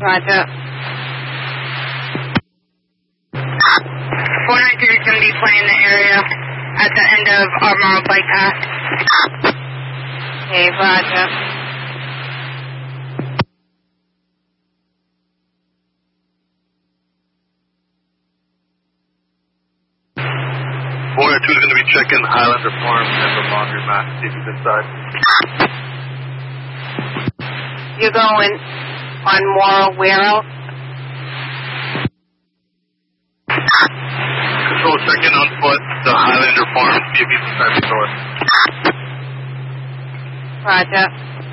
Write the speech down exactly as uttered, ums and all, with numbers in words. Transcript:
Roger. four nine three is going to be playing the area at the end of Armor Bike Path. Okay, Roger. four nine two is going to be checking Highlander Farm and the laundromat, see if he's inside. You're going on Morrow, where else? Control checking on foot, the Highlander Farm, see if he's inside the store. Roger.